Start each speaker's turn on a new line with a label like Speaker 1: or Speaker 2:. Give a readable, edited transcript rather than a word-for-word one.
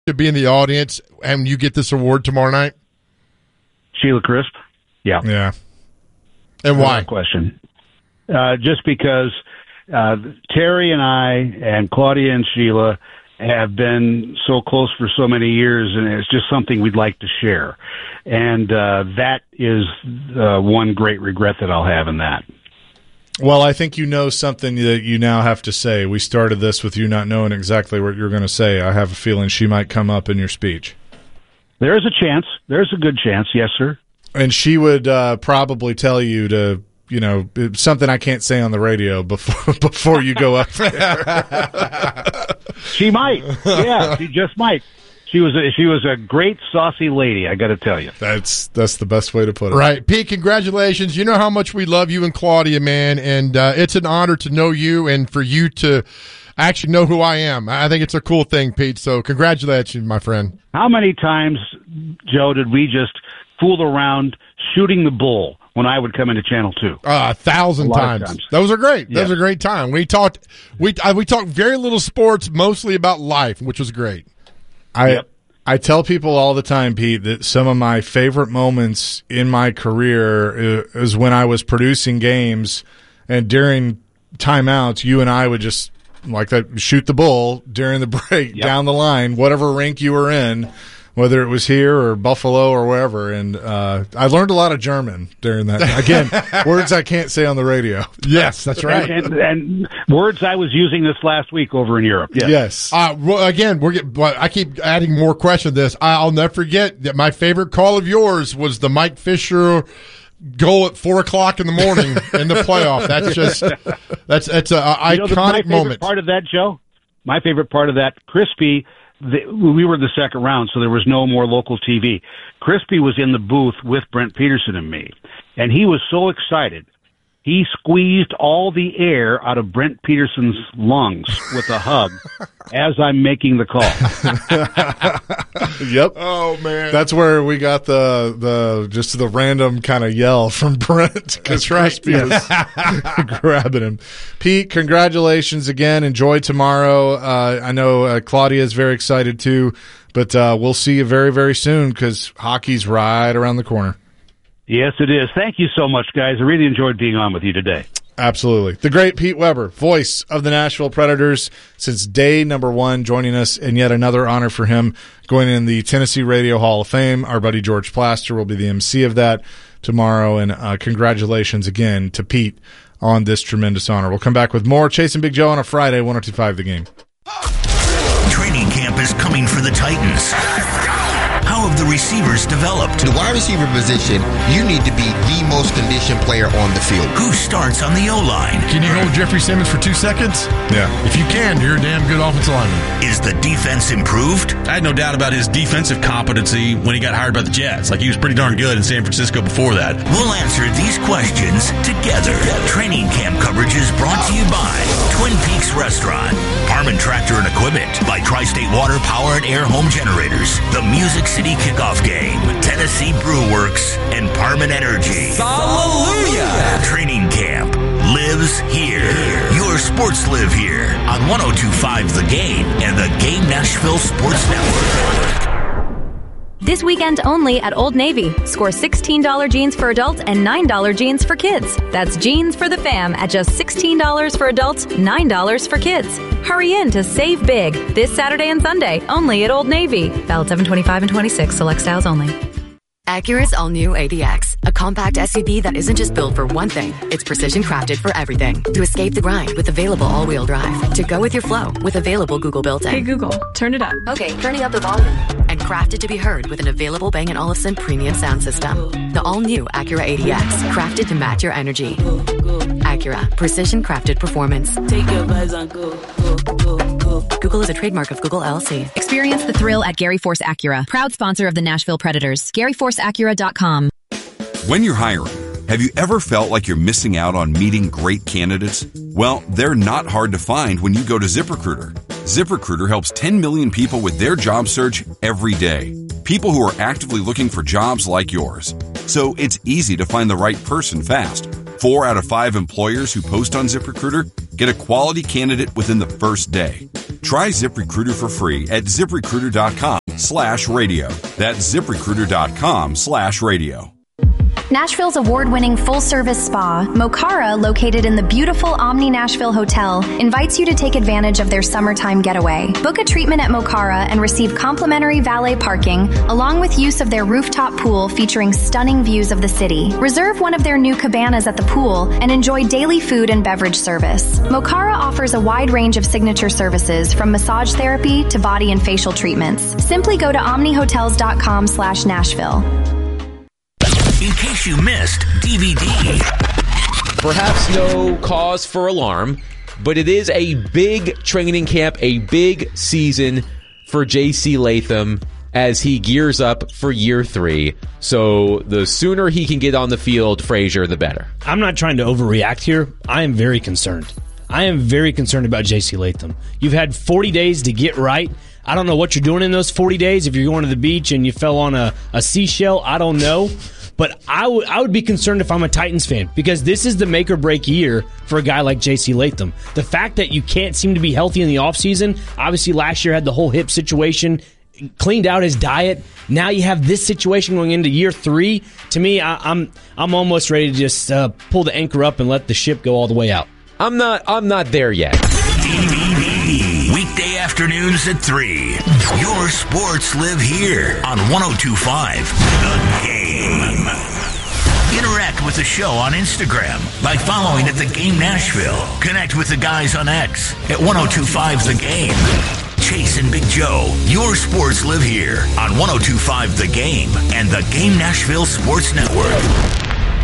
Speaker 1: to be in the audience and you get this award tomorrow night?
Speaker 2: Sheila Crisp. Yeah.
Speaker 1: Yeah. And why?
Speaker 2: No question. Just because Terry and I and Claudia and Sheila have been so close for so many years, and it's just something we'd like to share. And that is one great regret that I'll have in that.
Speaker 3: Well, I think you know something that you now have to say. We started this with you not knowing exactly what you're going to say. I have a feeling she might come up in your speech.
Speaker 2: There is a chance. There's a good chance. Yes, sir.
Speaker 3: And she would probably tell you to, something I can't say on the radio before you go up there.
Speaker 2: She might. Yeah, she just might. She was a great saucy lady, I got to tell you.
Speaker 3: That's the best way to put it.
Speaker 1: Right. Pete, congratulations. You know how much we love you and Claudia, man, and it's an honor to know you and for you to actually know who I am. I think it's a cool thing, Pete, so congratulations, my friend.
Speaker 2: How many times, Joe, did we just fool around shooting the bull when I would come into Channel 2?
Speaker 1: 1,000 times. Those are great. Yeah. That was a great time. We talked very little sports, mostly about life, which was great.
Speaker 3: I tell people all the time, Pete, that some of my favorite moments in my career is when I was producing games, and during timeouts, you and I would just like that shoot the bull during the break down the line, whatever rink you were in, whether it was here or Buffalo or wherever. And I learned a lot of German during that. Again, words I can't say on the radio.
Speaker 1: Yes, that's right.
Speaker 2: And words I was using this last week over in Europe.
Speaker 3: Yes.
Speaker 1: Again, I keep adding more questions to this. I'll never forget that my favorite call of yours was the Mike Fisher goal at 4:00 in the morning in the playoff. That's an iconic moment.
Speaker 2: Part of that, Joe. My favorite part of that, Crispy. We were the second round, so there was no more local TV. Crispy was in the booth with Brent Peterson and me, and he was so excited. He squeezed all the air out of Brent Peterson's lungs with a hug as I'm making the call.
Speaker 3: Yep.
Speaker 1: Oh, man.
Speaker 3: That's where we got the random kind of yell from Brent because Crispy was grabbing him. Pete, congratulations again. Enjoy tomorrow. I know Claudia is very excited too, but we'll see you very, very soon because hockey's right around the corner.
Speaker 2: Yes, it is. Thank you so much, guys. I really enjoyed being on with you today.
Speaker 3: Absolutely. The great Pete Weber, voice of the Nashville Predators since day number one, joining us, and yet another honor for him going in the Tennessee Radio Hall of Fame. Our buddy George Plaster will be the MC of that tomorrow, and congratulations again to Pete on this tremendous honor. We'll come back with more Chasing Big Joe on a Friday, 102.5 The Game.
Speaker 4: Training camp is coming for the Titans. How have the receivers developed?
Speaker 5: The wide receiver position, you need to be the most conditioned player on the field.
Speaker 4: Who starts on the O-line?
Speaker 6: Can you hold Jeffrey Simmons for 2 seconds?
Speaker 3: Yeah.
Speaker 6: If you can, you're a damn good offensive lineman.
Speaker 4: Is the defense improved?
Speaker 7: I had no doubt about his defensive competency when he got hired by the Jets. Like, he was pretty darn good in San Francisco before that.
Speaker 4: We'll answer these questions together. Training camp coverage is brought to you by Twin Peaks Restaurant, Harmon Tractor and Equipment, by Tri-State Water Power and Air Home Generators, the Music City Kickoff Game, Tennessee Brew Works, and Parman Energy.
Speaker 8: Hallelujah!
Speaker 4: Training camp lives here. Your sports live here on 102.5 The Game and the Game Nashville Sports Network.
Speaker 9: This weekend only at Old Navy. Score $16 jeans for adults and $9 jeans for kids. That's jeans for the fam at just $16 for adults, $9 for kids. Hurry in to save big this Saturday and Sunday only at Old Navy. Valid 7/25 and 26. Select styles only.
Speaker 10: Acura's all-new ADX, a compact SUV that isn't just built for one thing, it's precision crafted for everything. To escape the grind with available all-wheel drive. To go with your flow with available Google built-in.
Speaker 11: Hey Google, turn it up.
Speaker 10: Okay, turning up the volume. And crafted to be heard with an available Bang & Olufsen premium sound system. The all-new Acura ADX, crafted to match your energy. Acura, precision crafted performance.
Speaker 8: Take your vibes on go.
Speaker 10: Google is a trademark of Google LLC.
Speaker 9: Experience the thrill at Gary Force Acura, proud sponsor of the Nashville Predators. GaryForceAcura.com.
Speaker 12: When you're hiring, have you ever felt like you're missing out on meeting great candidates? Well, they're not hard to find when you go to ZipRecruiter. ZipRecruiter helps 10 million people with their job search every day. People who are actively looking for jobs like yours. So it's easy to find the right person fast. 4 out of 5 employers who post on ZipRecruiter get a quality candidate within the first day. Try ZipRecruiter for free at ZipRecruiter.com/radio. That's ZipRecruiter.com/radio.
Speaker 11: Nashville's award-winning full-service spa, Mokara, located in the beautiful Omni Nashville Hotel, invites you to take advantage of their summertime getaway. Book a treatment at Mokara and receive complimentary valet parking, along with use of their rooftop pool featuring stunning views of the city. Reserve one of their new cabanas at the pool and enjoy daily food and beverage service. Mokara offers a wide range of signature services, from massage therapy to body and facial treatments. Simply go to omnihotels.com/Nashville.
Speaker 4: In case you missed DVD.
Speaker 13: Perhaps no cause for alarm, but it is a big training camp, a big season for J.C. Latham as he gears up for year 3. So the sooner he can get on the field, Frazier, the better.
Speaker 14: I'm not trying to overreact here. I am very concerned. I am very concerned about J.C. Latham. You've had 40 days to get right. I don't know what you're doing in those 40 days. If you're going to the beach and you fell on a seashell, I don't know. But I would be concerned if I'm a Titans fan, because this is the make-or-break year for a guy like J.C. Latham. The fact that you can't seem to be healthy in the offseason, obviously last year had the whole hip situation, cleaned out his diet. Now you have this situation going into year 3. To me, I'm almost ready to just pull the anchor up and let the ship go all the way out.
Speaker 13: I'm not there yet.
Speaker 4: Weekday afternoons at 3. Your sports live here on 102.5 The Game. Interact with the show on Instagram by following at The Game Nashville. Connect with the guys on X at 102.5 The Game. Chase and Big Joe, your sports live here on 102.5 The Game and The Game Nashville Sports Network.